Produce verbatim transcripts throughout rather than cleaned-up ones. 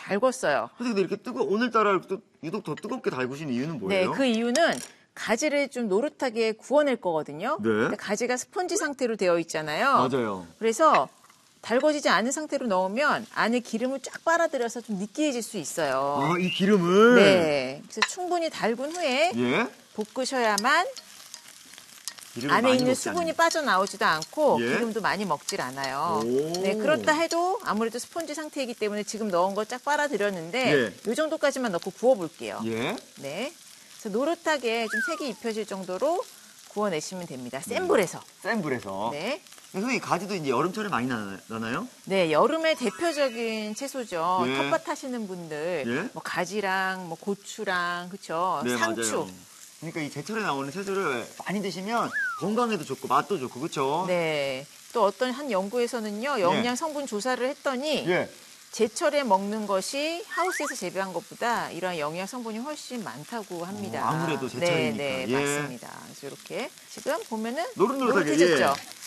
달궜어요. 근데 이렇게 뜨거 오늘따라 또 유독 더 뜨겁게 달구신 이유는 뭐예요? 네, 그 이유는 가지를 좀 노릇하게 구워낼 거거든요. 네. 근데 가지가 스펀지 상태로 되어 있잖아요. 맞아요. 그래서 달궈지지 않은 상태로 넣으면 안에 기름을 쫙 빨아들여서 좀 느끼해질 수 있어요. 아, 이 기름을? 네. 그래서 충분히 달군 후에 예? 볶으셔야만 기름을 안에 많이 있는 먹지 수분이 않는. 빠져나오지도 않고 예? 기름도 많이 먹질 않아요. 오. 네, 그렇다 해도 아무래도 스펀지 상태이기 때문에 지금 넣은 거 쫙 빨아들였는데 예. 이 정도까지만 넣고 구워볼게요. 예? 네. 그래서 노릇하게 좀 색이 입혀질 정도로 구워내시면 됩니다. 센 불에서. 센 불에서. 네. 선생님, 가지도 이제 여름철에 많이 나, 나나요? 네, 여름의 대표적인 채소죠. 예. 텃밭 하시는 분들, 예? 뭐 가지랑 뭐 고추랑 그쵸, 네, 상추. 맞아요. 그러니까 이 제철에 나오는 채소를 많이 드시면 건강에도 좋고 맛도 좋고 그렇죠? 네. 또 어떤 한 연구에서는요, 영양 성분 조사를 했더니 예. 제철에 먹는 것이 하우스에서 재배한 것보다 이러한 영양 성분이 훨씬 많다고 합니다. 어, 아무래도 제철이니까. 네, 네, 예. 맞습니다. 그래서 이렇게 지금 보면은 노릇노릇하게, 노릇해졌죠. 예.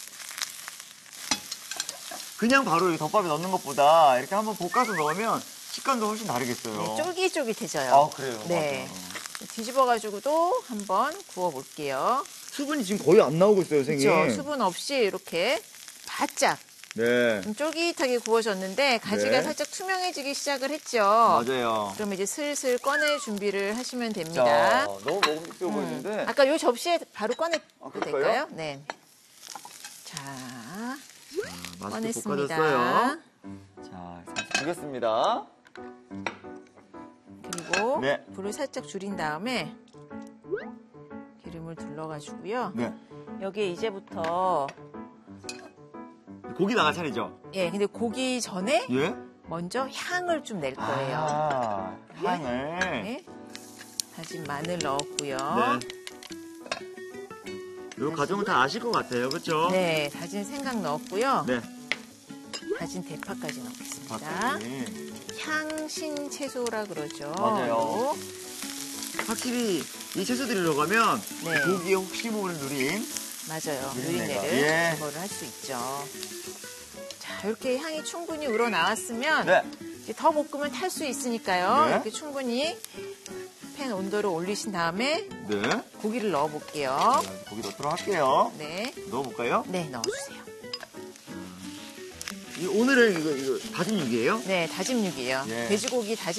그냥 바로 이 덮밥에 넣는 것보다 이렇게 한번 볶아서 넣으면 식감도 훨씬 다르겠어요. 네, 쫄깃쫄깃해져요. 아, 그래요? 네. 맞아요. 뒤집어가지고도 한번 구워볼게요. 수분이 지금 거의 안 나오고 있어요, 선생님. 그렇죠. 수분 없이 이렇게 바짝 네. 좀 쫄깃하게 구워졌는데 가지가 네. 살짝 투명해지기 시작을 했죠. 맞아요. 그럼 이제 슬슬 꺼낼 준비를 하시면 됩니다. 자, 너무 먹음직스러워 보이는데. 음. 아까 요 접시에 바로 꺼내도 아, 그럴까요? 될까요? 네. 자, 아, 맛있게 꺼냈습니다. 볶아졌어요. 자, 다시 보겠습니다. 그리고 네. 불을 살짝 줄인 다음에 기름을 둘러가지고요. 네. 여기에 이제부터 고기 나갈 차례죠? 예, 근데 고기 전에 예? 먼저 향을 좀 낼 거예요. 아, 네. 향을. 네. 다진 마늘 넣었고요. 네. 이 과정은 다 아실 것 같아요, 그렇죠? 네, 다진 생강 넣었고요. 네. 다진 대파까지 넣겠습니다. 밖까지. 향신 채소라 그러죠. 맞아요. 확실히 이 채소들이 들어가면 네. 고기에 혹시 모를 누린 맞아요. 누린내가. 누린내를 예. 제거를 할 수 있죠. 자, 이렇게 향이 충분히 우러나왔으면 네. 이제 더 볶으면 탈 수 있으니까요. 네. 이렇게 충분히 팬 온도를 올리신 다음에 네. 고기를 넣어볼게요. 자, 고기 넣도록 할게요. 네, 넣어볼까요? 네 넣어주세요. 이 오늘은 이거, 이거 다진 육이에요? 네, 다짐육이에요. 예. 돼지고기 다짐